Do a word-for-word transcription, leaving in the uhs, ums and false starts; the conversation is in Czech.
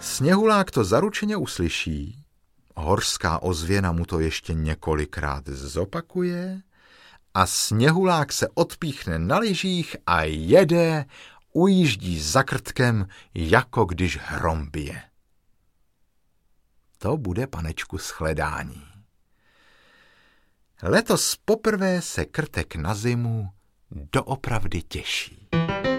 Sněhulák to zaručeně uslyší, horská ozvěna mu to ještě několikrát zopakuje a Sněhulák se odpíchne na lyžích a jede, ujíždí za Krtkem, jako když hrom bije. To bude, panečku, shledání. Letos poprvé se Krtek na zimu doopravdy těší.